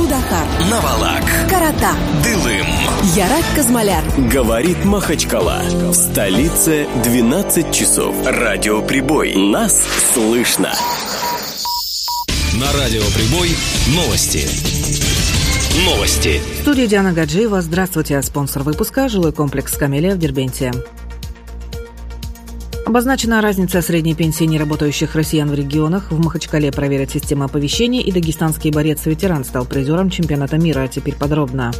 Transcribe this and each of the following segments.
Судакар, Навалак, Карата, Дылым, Ярак Казмаляр. Говорит Махачкала. В столице 12 часов. Радиоприбой. Нас слышно. На Радиоприбой новости. В студии Диана Гаджиева. Здравствуйте. Спонсор выпуска — жилой комплекс «Камелия» в Дербенте. Обозначена разница средней пенсии неработающих россиян в регионах. В Махачкале проверят систему оповещения, и дагестанский борец-ветеран стал призером чемпионата мира. Теперь подробно.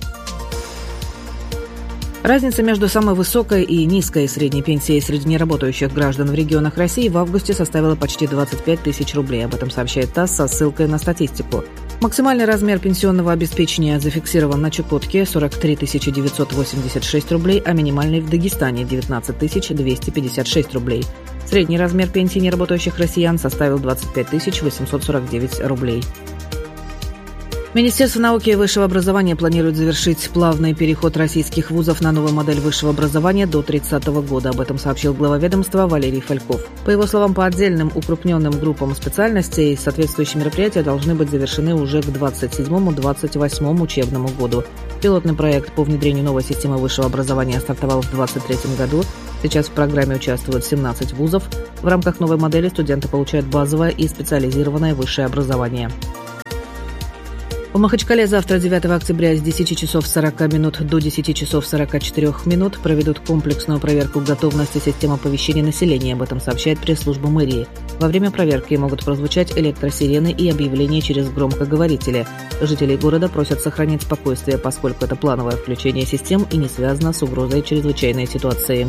Разница между самой высокой и низкой средней пенсией среди неработающих граждан в регионах России в августе составила почти 25 тысяч рублей. Об этом сообщает ТАСС со ссылкой на статистику. Максимальный размер пенсионного обеспечения зафиксирован на Чукотке – 43 986 рублей, а минимальный в Дагестане – 19 256 рублей. Средний размер пенсии неработающих россиян составил 25 849 рублей. Министерство науки и высшего образования планирует завершить плавный переход российских вузов на новую модель высшего образования до 2030 года. Об этом сообщил глава ведомства Валерий Фальков. По его словам, по отдельным укрупненным группам специальностей соответствующие мероприятия должны быть завершены уже к 27-28 учебному году. Пилотный проект по внедрению новой системы высшего образования стартовал в 2023 году. Сейчас в программе участвуют 17 вузов. В рамках новой модели студенты получают базовое и специализированное высшее образование. В Махачкале завтра, 9 октября, с 10 часов 40 минут до 10 часов 44 минут проведут комплексную проверку готовности системы оповещения населения. Об этом сообщает пресс-служба мэрии. Во время проверки могут прозвучать электросирены и объявления через громкоговорители. Жителей города просят сохранить спокойствие, поскольку это плановое включение систем и не связано с угрозой чрезвычайной ситуации.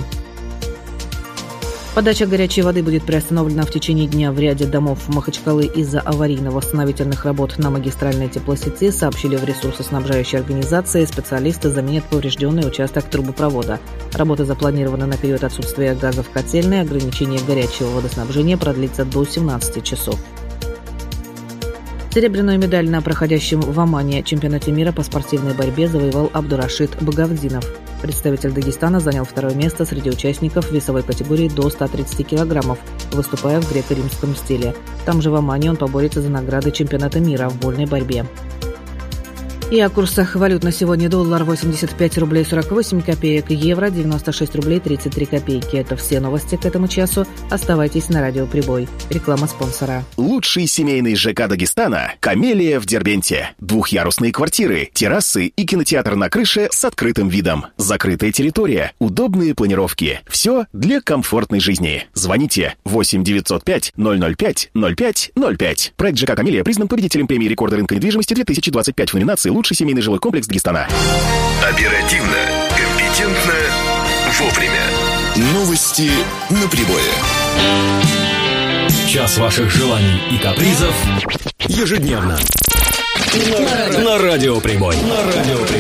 Подача горячей воды будет приостановлена в течение дня в ряде домов Махачкалы из-за аварийно-восстановительных работ на магистральной теплосети, сообщили в ресурсоснабжающей организации. Специалисты заменят поврежденный участок трубопровода. Работы запланированы на период отсутствия газа в котельной. Ограничение горячего водоснабжения продлится до 17 часов. Серебряную медаль на проходящем в Омане чемпионате мира по спортивной борьбе завоевал Абдурашид Багавдинов. Представитель Дагестана занял второе место среди участников весовой категории до 130 килограммов, выступая в греко-римском стиле. Там же в Омане он поборется за награды чемпионата мира в вольной борьбе. И о курсах валют на сегодня: доллар 85 рублей 48 копеек, евро 96 рублей 33 копейки. Это все новости к этому часу. Оставайтесь на Радиоприбой. Реклама спонсора. Лучший семейный ЖК Дагестана – «Камелия» в Дербенте. Двухъярусные квартиры, террасы и кинотеатр на крыше с открытым видом. Закрытая территория, удобные планировки. Все для комфортной жизни. Звоните 8 905 005 05 05. Проект ЖК «Камелия» признан победителем премии «Рекорд рынка недвижимости» 2025 в номинации «Лучший семейный жилой комплекс Дагестана». Оперативно, компетентно, вовремя. Новости на прибое. Час ваших желаний и капризов ежедневно на Радиоприбой.